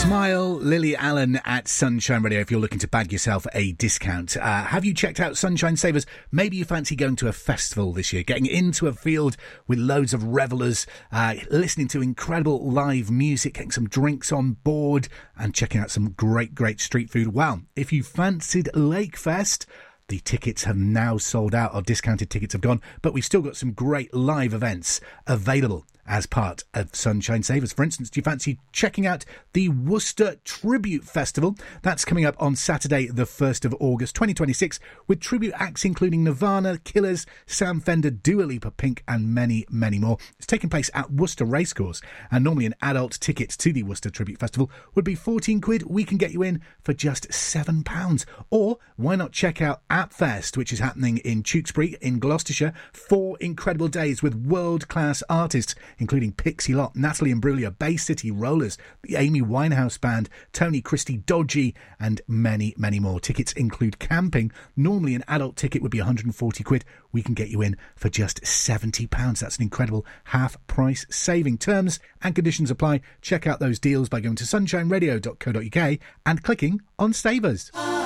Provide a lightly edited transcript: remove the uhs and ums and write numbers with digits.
Smile, Lily Allen at Sunshine Radio if you're looking to bag yourself a discount. Have you checked out Sunshine Savers? Maybe you fancy going to a festival this year, getting into a field with loads of revellers, listening to incredible live music, getting some drinks on board and checking out some great street food. Well, if you fancied Lakefest, the tickets have now sold out, or discounted tickets have gone, but we've still got some great live events available as part of Sunshine Savers. For instance, do you fancy checking out the Worcester Tribute Festival? That's coming up on Saturday, the 1st of August 2026, with tribute acts including Nirvana, Killers, Sam Fender, Dua Lipa, Pink, and many more. It's taking place at Worcester Racecourse, and normally an adult ticket to the Worcester Tribute Festival would be £14. We can get you in for just £7. Or why not check out Appfest, which is happening in Tewkesbury in Gloucestershire. 4 incredible days with world-class artists, including Pixie Lott, Natalie Imbruglia, Bay City Rollers, the Amy Winehouse Band, Tony Christie, Dodgy, and many more. Tickets include camping. Normally an adult ticket would be £140. We can get you in for just £70. That's an incredible half-price saving. Terms and conditions apply. Check out those deals by going to sunshineradio.co.uk and clicking on Savers.